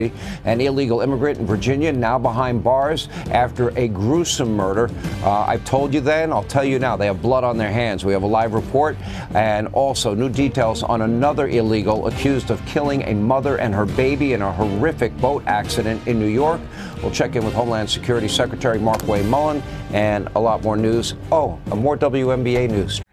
An illegal immigrant in Virginia now behind bars after a gruesome murder. I've told you then, I'll tell you now, they have blood on their hands. We have a live report and also new details on another illegal accused of killing a mother and her baby in a horrific boat accident in New York. We'll check in with Homeland Security Secretary Markwayne Mullin and a lot more news. Oh, more WNBA news.